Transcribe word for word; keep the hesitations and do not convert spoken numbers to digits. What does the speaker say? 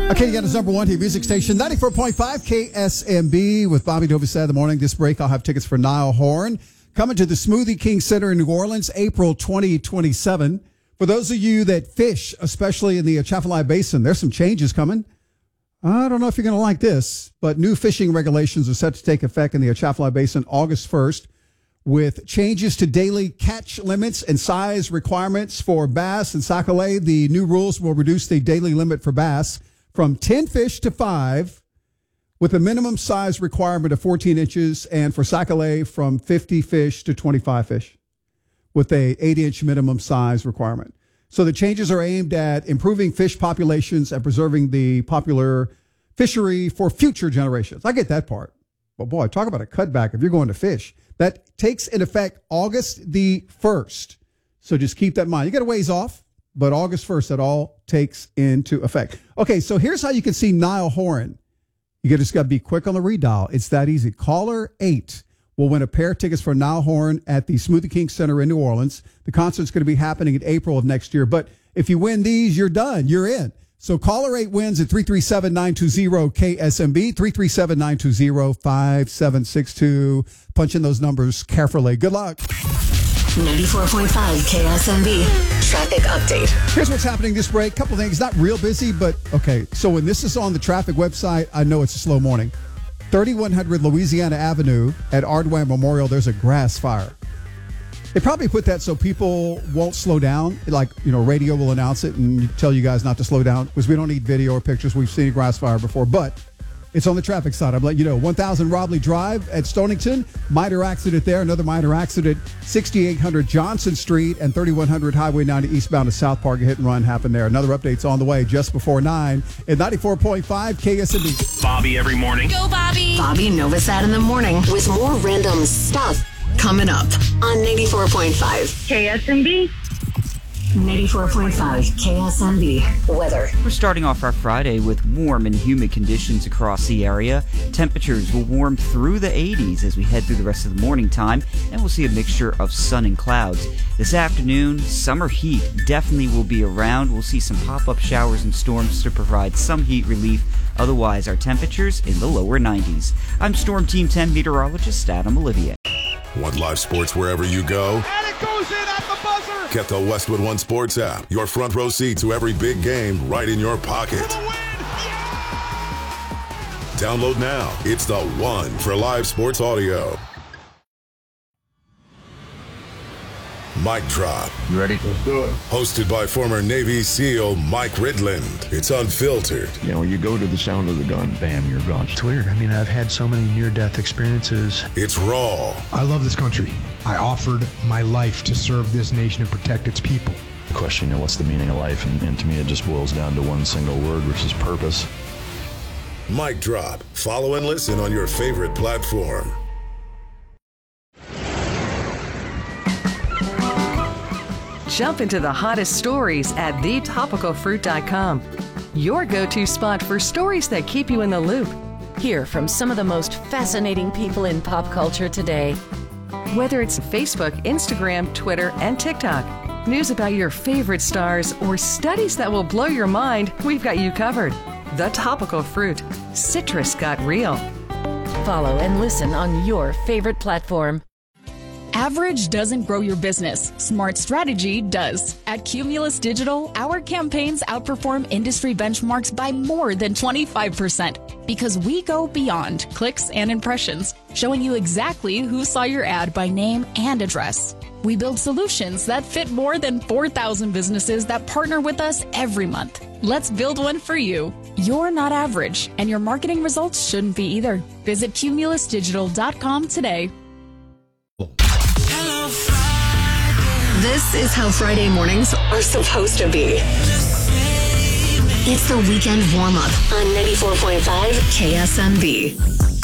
Acadiana's number one hit music station, ninety-four point five K S M B with Bobby Dovizet in the morning. This break, I'll have tickets for Niall Horan coming to the Smoothie King Center in New Orleans, April twenty twenty-seven. For those of you that fish, especially in the Atchafalaya Basin, there's some changes coming. I don't know if you're going to like this, but new fishing regulations are set to take effect in the Atchafalaya Basin August first, with changes to daily catch limits and size requirements for bass and sac-a-lait. The new rules will reduce the daily limit for bass from ten fish to five, with a minimum size requirement of fourteen inches, and for sac-a-lait from fifty fish to twenty-five fish, with a eight-inch minimum size requirement. So the changes are aimed at improving fish populations and preserving the popular fishery for future generations. I get that part. But boy, talk about a cutback if you're going to fish. That takes in effect August the first. So just keep that in mind. You got a ways off, but August first, that all takes into effect. Okay, so here's how you can see Niall Horan. You just got to be quick on the redial. It's that easy. Caller eight will win a pair of tickets for Niall Horan at the Smoothie King Center in New Orleans. The concert's going to be happening in April of next year. But if you win these, you're done. You're in. So caller eight wins at three three seven, nine two zero K S M B, three three seven, nine two zero, five seven six two. Punch in those numbers carefully. Good luck. ninety-four point five K S M B traffic update. Here's what's happening this break. Couple things. Not real busy, but okay. So when this is on the traffic website, I know it's a slow morning. thirty-one hundred Louisiana Avenue at Ardwine Memorial, there's a grass fire. They probably put that so people won't slow down. Like, you know, radio will announce it and tell you guys not to slow down because we don't need video or pictures. We've seen a grass fire before, but it's on the traffic side. I'm letting you know. one thousand Robley Drive at Stonington, minor accident there. Another minor accident, sixty-eight hundred Johnson Street and thirty-one hundred Highway ninety eastbound to South Park. A hit and run happened there. Another update's on the way just before nine at ninety-four point five K S M B. Bobby every morning. Go, Bobby. Bobby Novosad in the morning with more random stuff coming up on ninety-four point five K S M B. ninety-four point five K S M B weather. We're starting off our Friday with warm and humid conditions across the area. Temperatures will warm through the eighties as we head through the rest of the morning time, and we'll see a mixture of sun and clouds. This afternoon, summer heat definitely will be around. We'll see some pop-up showers and storms to provide some heat relief. Otherwise, our temperatures in the lower nineties. I'm Storm Team ten meteorologist Adam Olivier. Want live sports wherever you go? And it goes in at the buzzer! Get the Westwood One Sports app. Your front row seat to every big game right in your pocket. Download now. It's the one for live sports audio. Mic Drop. You ready? Let's do it. Hosted by former Navy SEAL Mike Ridland. It's unfiltered. You know, you go to the sound of the gun, bam, you're gone. It's weird. I mean, I've had so many near-death experiences. It's raw. I love this country. I offered my life to serve this nation and protect its people. The question, you know, what's the meaning of life? And, and to me, it just boils down to one single word, which is purpose. Mic Drop. Follow and listen on your favorite platform. Jump into the hottest stories at the topical fruit dot com. Your go-to spot for stories that keep you in the loop. Hear from some of the most fascinating people in pop culture today. Whether it's Facebook, Instagram, Twitter, and TikTok, news about your favorite stars, or studies that will blow your mind, we've got you covered. The Topical Fruit. Citrus got real. Follow and listen on your favorite platform. Average doesn't grow your business. Smart strategy does. At Cumulus Digital, our campaigns outperform industry benchmarks by more than twenty-five percent because we go beyond clicks and impressions, showing you exactly who saw your ad by name and address. We build solutions that fit more than four thousand businesses that partner with us every month. Let's build one for you. You're not average, and your marketing results shouldn't be either. Visit cumulus digital dot com today. This is how Friday mornings are supposed to be. It's the weekend warm-up on ninety-four point five K S M B.